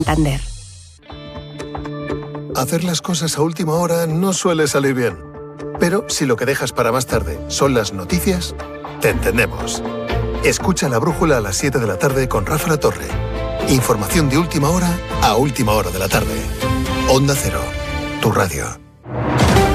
Santander. Hacer las cosas a última hora no suele salir bien. Pero si lo que dejas para más tarde son las noticias, te entendemos. Escucha La Brújula a las 7 de la tarde con Rafa La Torre. Información de última hora a última hora de la tarde. Onda Cero, tu radio.